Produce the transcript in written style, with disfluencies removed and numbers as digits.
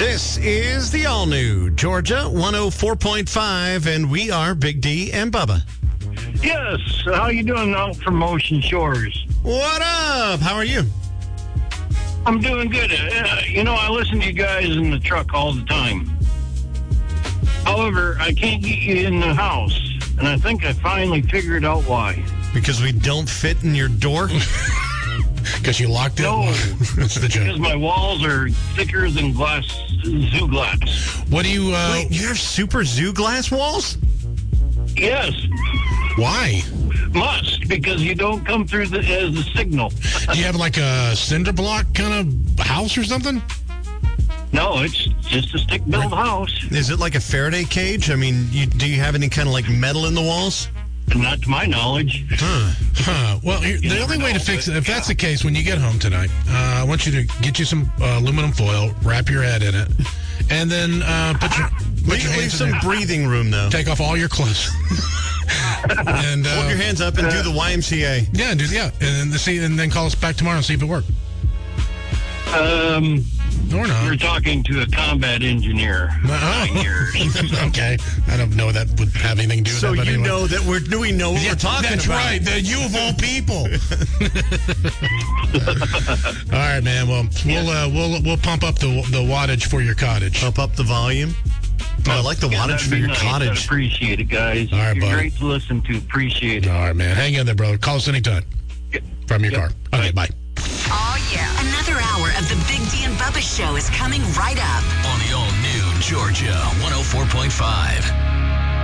This is the all-new Georgia 104.5, and we are Big D and Bubba. Yes. How you doing out from Ocean Shores? What up? How are you? I'm doing good. I listen to you guys in the truck all the time. However, I can't get you in the house, and I think I finally figured out why. Because we don't fit in your door? Because you locked it? No. That's the joke. Because my walls are thicker than zoo glass. What do you... Wait, you have super zoo glass walls? Yes. Why? Must, because you don't come through as the signal. Do you have like a cinder block kind of house or something? No, it's just a stick-built house. Is it like a Faraday cage? I mean, do you have any kind of like metal in the walls? Not to my knowledge. Well, the only way to fix it, if that's the case, when you get home tonight, I want you to get you some aluminum foil, wrap your head in it, and then put your Leave hands some in there. breathing room, though. Take off all your clothes. And Hold your hands up and do the YMCA. Yeah, and then call us back tomorrow and see if it worked. Or not. You're talking to a combat engineer. 9 years. Okay. I don't know that would have anything to do with So that. But you anyway. know that we know what we're talking That's about. right. You of all people. All right, man. Well, we'll pump up the wattage for your cottage. Pump up the volume. Oh, I like the wattage That'd for be your nice. cottage. I appreciate it, guys. All right, You're buddy. great to listen to. Appreciate it. All right, man. Hang in there, brother. Call us anytime from your car. Okay, bye. Oh, yeah. Another hour of the Big D and Bubba Show is coming right up. On the all-new Georgia 104.5.